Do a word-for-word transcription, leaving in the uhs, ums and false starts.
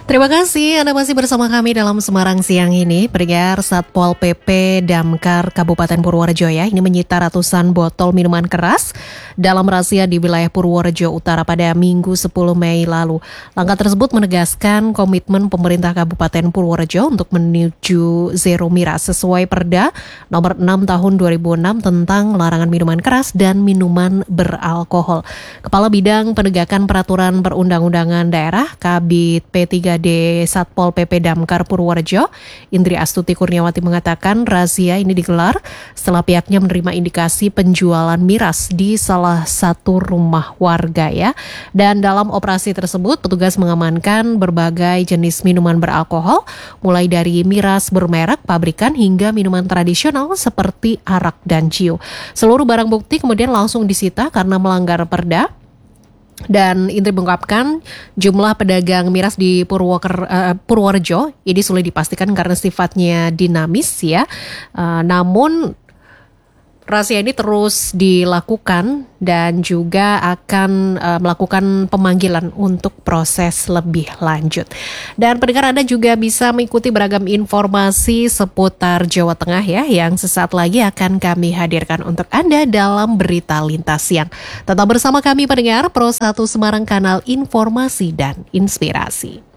Terima kasih Anda masih bersama kami dalam Semarang siang ini. Pendengar, Satpol P P Damkar Kabupaten Purworejo ya, ini menyita ratusan botol minuman keras dalam razia di wilayah Purworejo Utara pada Minggu sepuluh Mei lalu. Langkah tersebut menegaskan komitmen pemerintah Kabupaten Purworejo untuk menuju zero miras sesuai Perda nomor enam tahun dua ribu enam tentang larangan minuman keras dan minuman beralkohol. Kepala Bidang Penegakan Peraturan Perundang-undangan Daerah Kabid P tiga D Satpol P P Damkar Purworejo, Indri Astuti Kurniawati mengatakan razia ini digelar setelah pihaknya menerima indikasi penjualan miras di salah satu rumah warga ya. Dan dalam operasi tersebut petugas mengamankan berbagai jenis minuman beralkohol mulai dari miras bermerek pabrikan hingga minuman tradisional seperti arak dan ciu. Seluruh barang bukti kemudian langsung disita karena melanggar perda. Dan Indri mengungkapkan jumlah pedagang miras di Purwoker, uh, Purworejo ini sulit dipastikan karena sifatnya dinamis ya. Uh, namun razia ini terus dilakukan dan juga akan uh, melakukan pemanggilan untuk proses lebih lanjut. Dan pendengar, Anda juga bisa mengikuti beragam informasi seputar Jawa Tengah ya, yang sesaat lagi akan kami hadirkan untuk Anda dalam Berita Lintas Siang. Tetap bersama kami pendengar, Pro satu Semarang, kanal informasi dan inspirasi.